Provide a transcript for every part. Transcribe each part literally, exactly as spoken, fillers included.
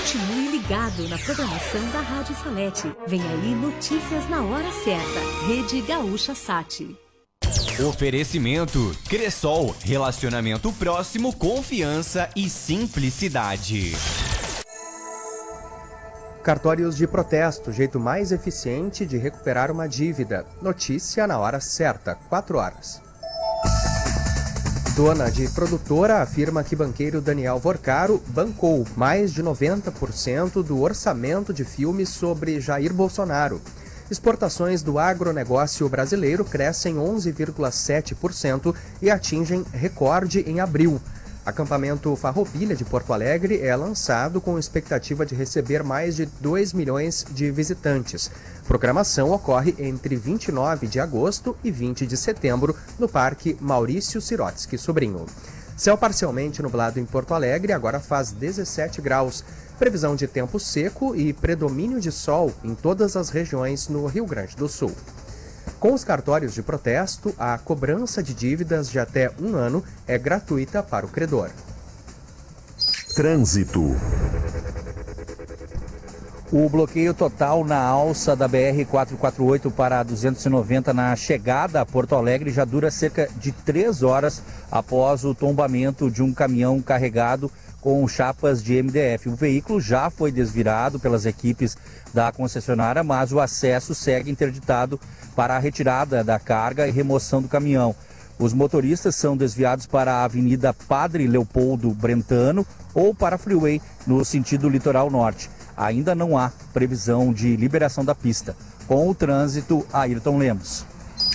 Continue ligado na programação da Rádio Salete. Vem aí notícias na hora certa. Rede Gaúcha Sat. Oferecimento Cressol, relacionamento próximo, confiança e simplicidade. Cartórios de protesto, jeito mais eficiente de recuperar uma dívida. Notícia na hora certa, quatro horas. Dona de produtora afirma que banqueiro Daniel Vorcaro bancou mais de noventa por cento do orçamento de filmes sobre Jair Bolsonaro. Exportações do agronegócio brasileiro crescem onze vírgula sete por cento e atingem recorde em abril. Acampamento Farroupilha de Porto Alegre é lançado com expectativa de receber mais de dois milhões de visitantes. Programação ocorre entre vinte e nove de agosto e vinte de setembro no Parque Maurício Sirotsky Sobrinho. Céu parcialmente nublado em Porto Alegre, agora faz dezessete graus. Previsão de tempo seco e predomínio de sol em todas as regiões no Rio Grande do Sul. Com os cartórios de protesto, a cobrança de dívidas de até um ano é gratuita para o credor. Trânsito. O bloqueio total na alça da B R quatrocentos e quarenta e oito para duzentos e noventa na chegada a Porto Alegre já dura cerca de três horas após o tombamento de um caminhão carregado com chapas de M D F. O veículo já foi desvirado pelas equipes da concessionária, mas o acesso segue interditado para a retirada da carga e remoção do caminhão. Os motoristas são desviados para a Avenida Padre Leopoldo Brentano ou para a Freeway no sentido litoral norte. Ainda não há previsão de liberação da pista. Com o trânsito, Ayrton Lemos.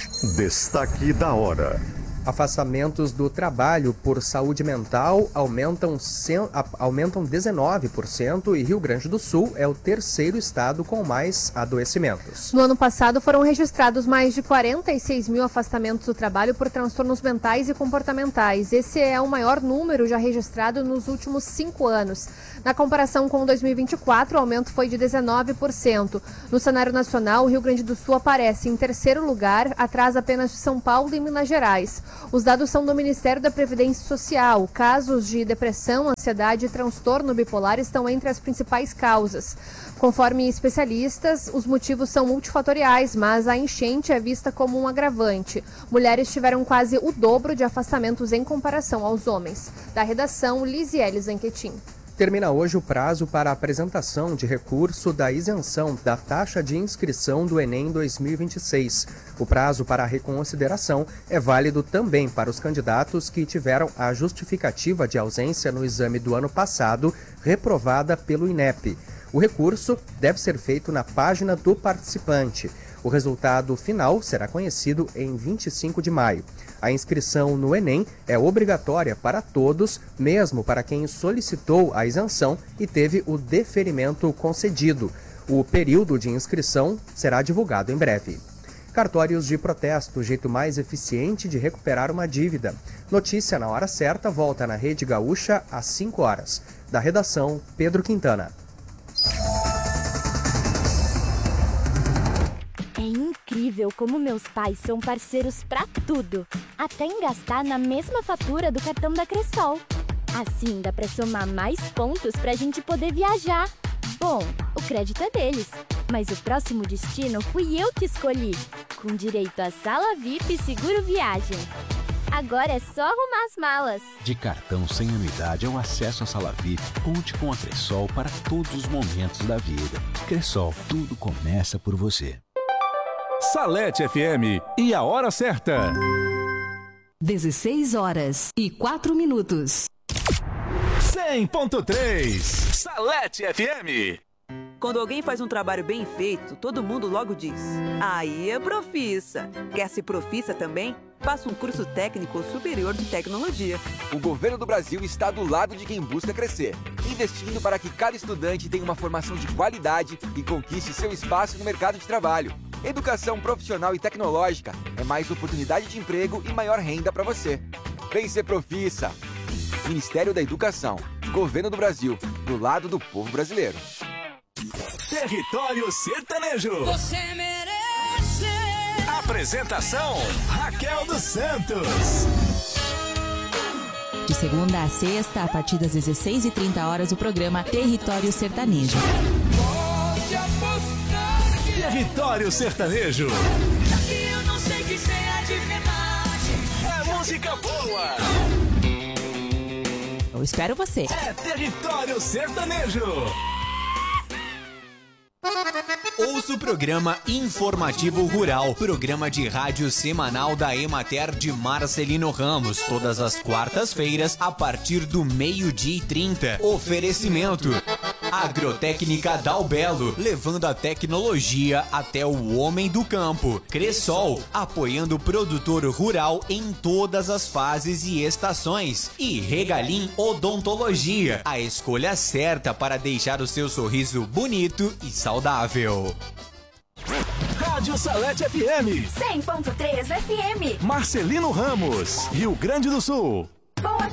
Destaque da hora. Afastamentos do trabalho por saúde mental aumentam, aumentam dezenove por cento e Rio Grande do Sul é o terceiro estado com mais adoecimentos. No ano passado foram registrados mais de quarenta e seis mil afastamentos do trabalho por transtornos mentais e comportamentais. Esse é o maior número já registrado nos últimos cinco anos. Na comparação com dois mil e vinte e quatro, o aumento foi de dezenove por cento. No cenário nacional, o Rio Grande do Sul aparece em terceiro lugar, atrás apenas de São Paulo e Minas Gerais. Os dados são do Ministério da Previdência Social. Casos de depressão, ansiedade e transtorno bipolar estão entre as principais causas. Conforme especialistas, os motivos são multifatoriais, mas a enchente é vista como um agravante. Mulheres tiveram quase o dobro de afastamentos em comparação aos homens. Da redação, Lisiele Zanquetin. Termina hoje o prazo para a apresentação de recurso da isenção da taxa de inscrição do Enem dois mil e vinte e seis. O prazo para a reconsideração é válido também para os candidatos que tiveram a justificativa de ausência no exame do ano passado reprovada pelo INEP. O recurso deve ser feito na página do participante. O resultado final será conhecido em vinte e cinco de maio. A inscrição no Enem é obrigatória para todos, mesmo para quem solicitou a isenção e teve o deferimento concedido. O período de inscrição será divulgado em breve. Cartórios de protesto, o jeito mais eficiente de recuperar uma dívida. Notícia na hora certa volta na Rede Gaúcha às cinco horas. Da redação, Pedro Quintana. É incrível como meus pais são parceiros pra tudo, até em gastar na mesma fatura do cartão da Cressol. Assim dá pra somar mais pontos pra gente poder viajar. Bom, o crédito é deles, mas o próximo destino fui eu que escolhi, com direito a sala V I P e seguro viagem. Agora é só arrumar as malas. De cartão sem anuidade ao acesso à sala V I P, conte com a Cressol para todos os momentos da vida. Cressol, tudo começa por você. Salete F M e a hora certa. dezesseis horas e quatro minutos. cem ponto três Salete F M. Quando alguém faz um trabalho bem feito, todo mundo logo diz: aí é profissa. Quer ser profissa também? Faça um curso técnico superior de tecnologia. O governo do Brasil está do lado de quem busca crescer, investindo para que cada estudante tenha uma formação de qualidade e conquiste seu espaço no mercado de trabalho. Educação profissional e tecnológica é mais oportunidade de emprego e maior renda para você. Vem ser profissa. Ministério da Educação, Governo do Brasil, do lado do povo brasileiro. Território Sertanejo. Você merece. Apresentação: Raquel dos Santos. De segunda a sexta, a partir das dezesseis e trinta horas, o programa Território Sertanejo. Território Sertanejo. Eu não sei que seja de verdade. É música boa. Eu espero você. É Território Sertanejo. Ouça o programa Informativo Rural, programa de rádio semanal da Emater de Marcelino Ramos, todas as quartas-feiras, a partir do meio-dia e trinta. Oferecimento: Agrotécnica Dalbelo, levando a tecnologia até o homem do campo. Cressol, apoiando o produtor rural em todas as fases e estações. E Regalim Odontologia, a escolha certa para deixar o seu sorriso bonito e saudável. Rádio Salete F M. cem ponto três F M. Marcelino Ramos, Rio Grande do Sul.